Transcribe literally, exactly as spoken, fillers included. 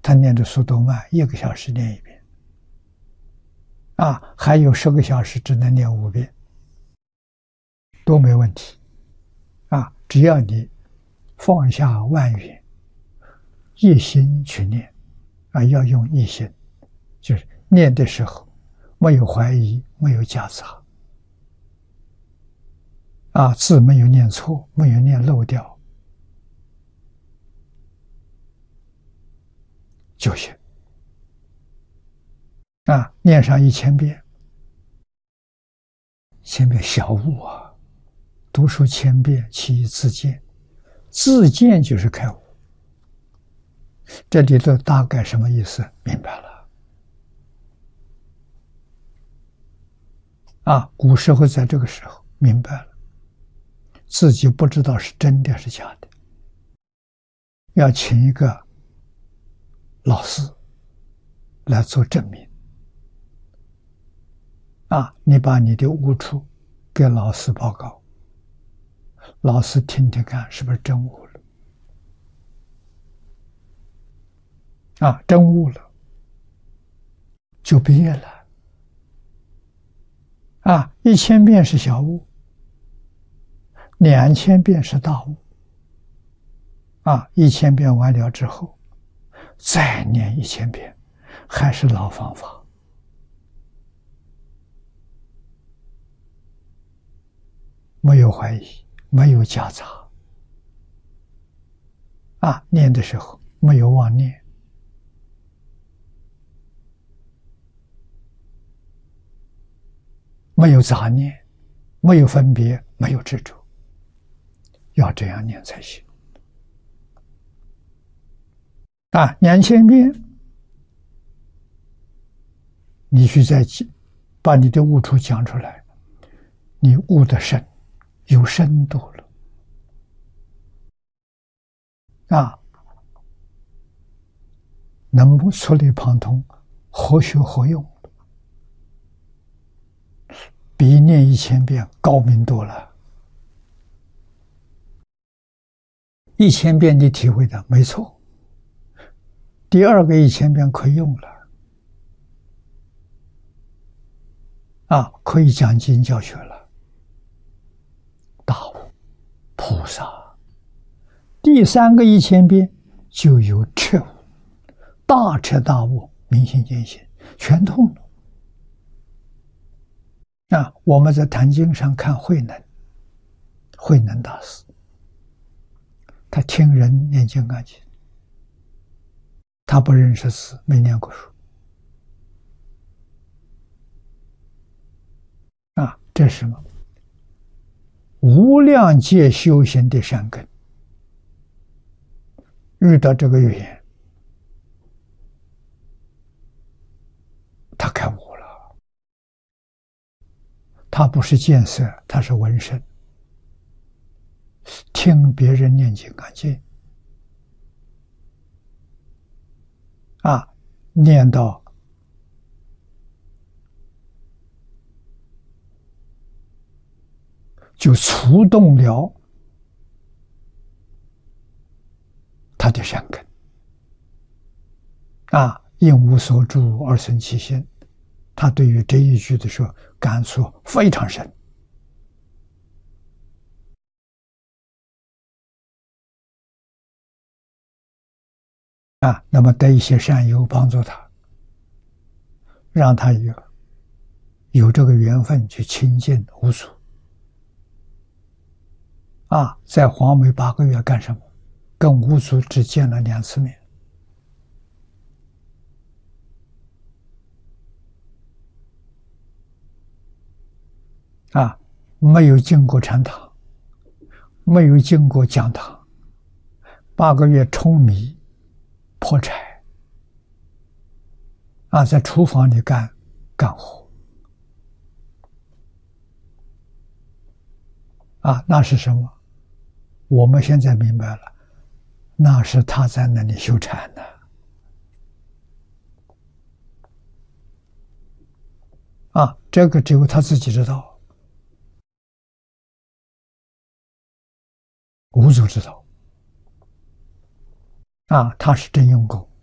他念的速度慢，一个小时念一遍，啊，还有十个小时只能念五遍，都没问题，啊，只要你放下万缘，一心去念，啊，要用一心，就是念的时候没有怀疑，没有夹杂，啊，字没有念错，没有念漏掉。就行啊！念上一千遍，千遍小悟啊！读书千遍，其义自见，自见就是开悟。这里头大概什么意思？明白了啊！古时候在这个时候明白了，自己不知道是真的是假的，要请一个老师来做证明啊！你把你的悟处给老师报告，老师听听看是不是真悟了啊？真悟了就毕业了啊！一千遍是小悟，两千遍是大悟啊！一千遍完了之后再念一千遍，还是老方法，没有怀疑，没有夹杂，啊，念的时候没有妄念，没有杂念，没有分别，没有执着，要这样念才行。啊，两千遍，你去再把你的悟处讲出来，你悟得深，有深度了，啊，能触类旁通，活学活用，比念一千遍高明多了。一千遍你体会的没错。第二个一千遍可以用了，啊，可以讲经教学了，大悟菩萨。第三个一千遍就有彻悟，大彻大悟，明心见性，全通了。啊，我们在坛经上看慧能，慧能大师，他听人念金刚经。他不认识字，没念过书，啊，这是什么？无量劫修行的善根，遇到这个语言，他开悟了。他不是见色，他是闻声，听别人念金刚经。啊，念到就触动了他的善根，啊，因无所住而生其心，他对于这一句的时候感触非常深。啊，那么得一些善友帮助他，让他有有这个缘分去亲近五祖。啊，在黄梅八个月干什么？跟五祖只见了两次面。啊，没有进过禅堂，没有进过讲堂，八个月舂米破柴，啊，在厨房里干干活，啊，那是什么？我们现在明白了，那是他在那里修禅的，啊，这个只有他自己知道，无祖知道，啊，他是真用功。